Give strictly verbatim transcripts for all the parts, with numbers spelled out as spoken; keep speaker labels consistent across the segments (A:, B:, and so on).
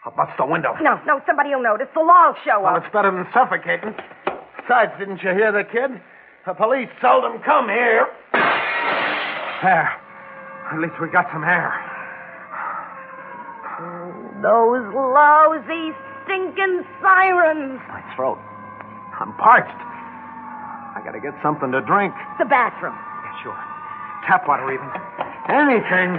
A: I'll bust the window.
B: No, no, somebody will notice. The law will show
A: Well,
B: up.
A: it's better than suffocating. Besides, didn't you hear the kid? The police seldom come here. There. At least we got some air.
B: Those lousy, stinking sirens.
A: My throat. I'm parched. I gotta get something to drink.
B: The bathroom.
A: Yeah, sure. Tap water, even. Anything.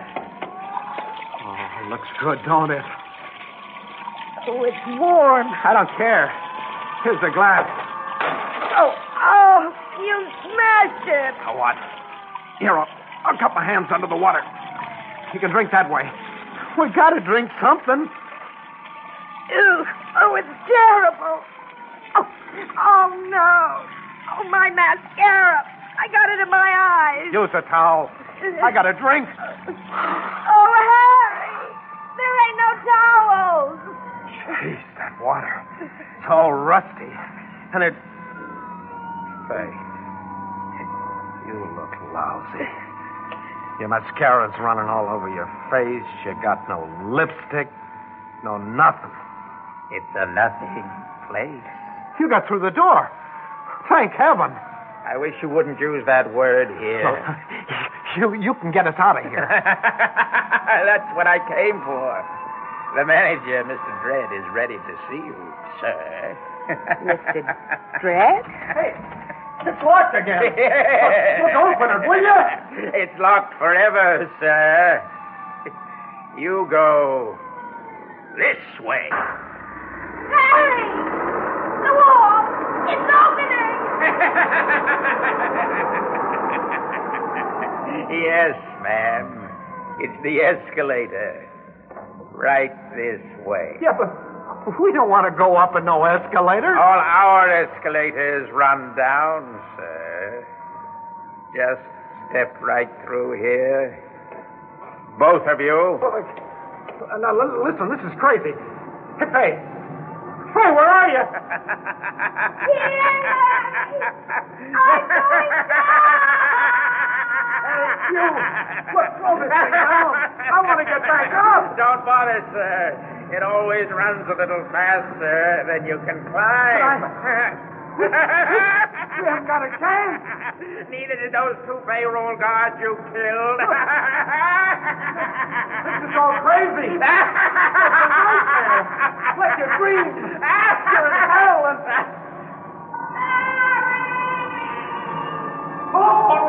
A: Oh, it looks good, don't it?
B: Oh, it's warm.
A: I don't care. Here's the glass.
B: Oh, oh, you smashed it.
A: Now what? Here, I'll, I'll cup my hands under the water. You can drink that way. We gotta drink something.
B: Ew. Oh, it's terrible. Oh, oh, no. Oh, my mascara. I got it in my eyes.
A: Use a towel. I got a drink.
B: Oh, Harry. There ain't no towels.
A: Jeez, that water. It's all rusty. And it... Say, you look lousy. Your mascara's running all over your face. You got no lipstick. No nothing.
C: It's a nothing place.
A: You got through the door. Thank heaven.
C: I wish you wouldn't use that word here.
A: you, you can get us out of here.
C: That's what I came for. The manager, Mister Dredd, is ready to see you, sir.
B: Mister Dredd?
A: Hey, it's locked again. Look, look, open it, will you?
C: It's locked forever, sir. You go this way.
B: Harry! The wall! It's opening!
C: Yes, ma'am. It's the escalator. Right this way.
A: Yeah, but we don't want to go up in no escalator.
C: All our escalators run down, sir. Just step right through here. Both of you.
A: Well, uh, now, l- listen, this is crazy. Hey, Faye. Faye, where are you?
B: I'm going
A: You, look, throw this thing down. I want to get back up.
C: Don't bother, sir. It always runs a little faster than you can climb.
A: We haven't got a chance.
C: Neither did those two payroll guards you killed.
A: This is all crazy. It's a nightmare. Let your dreams. You're in hell and... Oh,